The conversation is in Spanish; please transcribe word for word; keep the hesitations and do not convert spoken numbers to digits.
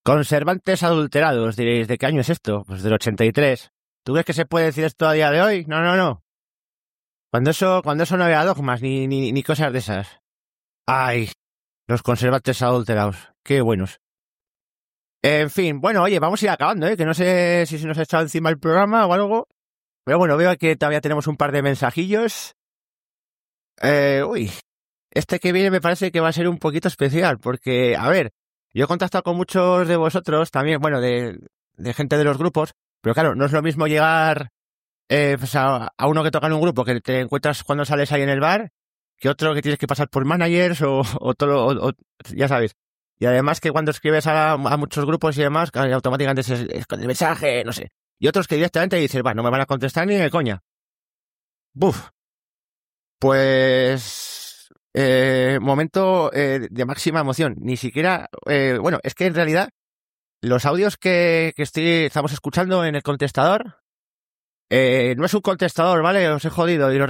Conservantes adulterados, diréis, ¿de qué año es esto? Pues del ochenta y tres. ¿Tú crees que se puede decir esto a día de hoy? No, no, no. Cuando eso, cuando eso no había dogmas ni, ni, ni cosas de esas. Ay, los conservantes adulterados. Qué buenos. En fin, bueno, oye, vamos a ir acabando, ¿eh? Que no sé si se nos ha echado encima el programa o algo. Pero bueno, veo que todavía tenemos un par de mensajillos. Eh, uy, este que viene me parece que va a ser un poquito especial, porque, a ver, yo he contactado con muchos de vosotros también, bueno, de, de gente de los grupos, pero claro, no es lo mismo llegar eh, pues a, a uno que toca en un grupo que te encuentras cuando sales ahí en el bar, que otro que tienes que pasar por managers o, o todo, o, o, ya sabes. Y además que cuando escribes a, a muchos grupos y demás, automáticamente es, es con el mensaje, no sé. Y otros que directamente dices, va, no me van a contestar ni de coña. Buf. Pues... Eh, momento eh, de máxima emoción. Ni siquiera... Eh, bueno, es que en realidad los audios que, que estoy, estamos escuchando en el contestador... Eh, no es un contestador, ¿vale? Os he jodido y lo